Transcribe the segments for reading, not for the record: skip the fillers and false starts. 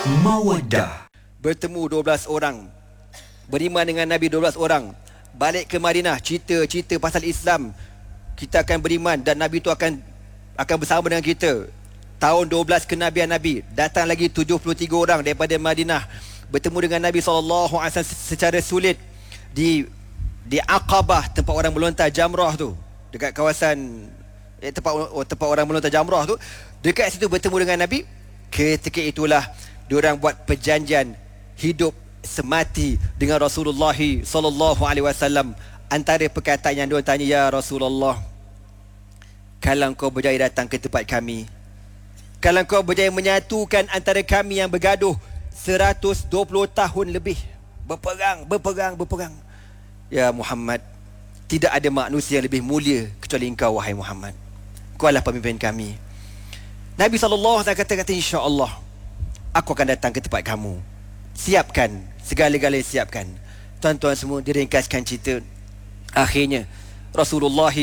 Mawaddah. Bertemu 12 orang, beriman dengan Nabi 12 orang, balik ke Madinah, cerita pasal Islam. Kita akan beriman dan Nabi tu akan bersama dengan kita. Tahun 12 kenabian Nabi, datang lagi 73 orang daripada Madinah bertemu dengan Nabi SAW secara sulit di Aqabah, tempat orang melontar jamrah tu, dekat kawasan tempat orang melontar jamrah tu. Dekat situ bertemu dengan Nabi. Ketika itulah diorang buat perjanjian hidup semati dengan Rasulullah SAW. Antara perkataan yang diorang tanya, ya Rasulullah, kalau kau berjaya datang ke tempat kami, kalau kau berjaya menyatukan antara kami yang bergaduh 120 tahun lebih, berperang, ya Muhammad, tidak ada manusia yang lebih mulia kecuali engkau, wahai Muhammad. Kau adalah pemimpin kami. Nabi SAW kata, insya-Allah aku akan datang ke tempat kamu. Siapkan, segala-galanya siapkan. Tuan-tuan semua, diringkaskan cerita. Akhirnya Rasulullah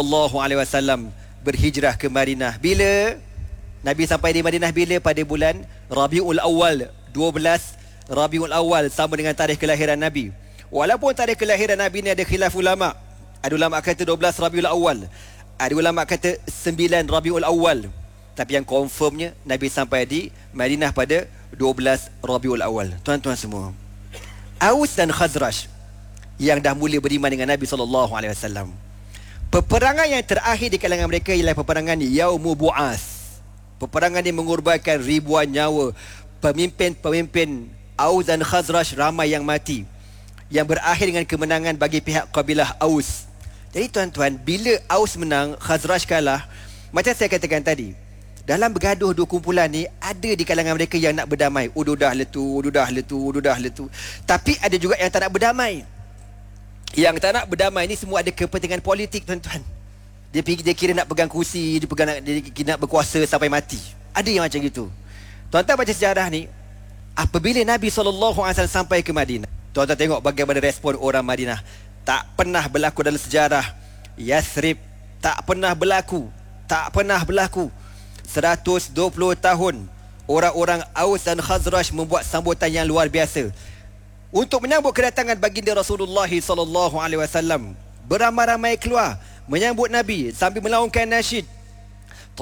SAW berhijrah ke Madinah. Bila Nabi sampai di Madinah? Bila? Pada bulan Rabiul Awal, 12 Rabiul Awal, sama dengan tarikh kelahiran Nabi. Walaupun tarikh kelahiran Nabi ni ada khilaf ulama. Ada ulama kata 12 Rabiul Awal, ada ulama kata 9 Rabiul Awal. Tapi yang confirmnya Nabi sampai di Madinah pada 12 Rabiul Awal. Tuan-tuan semua, Aus dan Khazraj yang dah mula beriman dengan Nabi SAW, peperangan yang terakhir di kalangan mereka ialah peperangan Yaumul Bu'as. Peperangan yang mengorbankan ribuan nyawa. Pemimpin-pemimpin Aus dan Khazraj ramai yang mati, yang berakhir dengan kemenangan bagi pihak kabilah Aus. Jadi tuan-tuan, bila Aus menang, Khazraj kalah, macam saya katakan tadi, dalam bergaduh dua kumpulan ni, ada di kalangan mereka yang nak berdamai. Ududah letu. Tapi ada juga yang tak nak berdamai. Yang tak nak berdamai ni semua ada kepentingan politik, tuan-tuan. Dia kira nak pegang kursi, dia nak berkuasa sampai mati. Ada yang macam gitu. Tuan-tuan baca sejarah ni, apabila Nabi SAW sampai ke Madinah, tuan-tuan tengok bagaimana respon orang Madinah. Tak pernah berlaku dalam sejarah Yathrib. Tak pernah berlaku. 120 tahun orang-orang Aus dan Khazraj membuat sambutan yang luar biasa untuk menyambut kedatangan baginda Rasulullah SAW. Beramai-ramai keluar menyambut Nabi sambil melaungkan nasyid.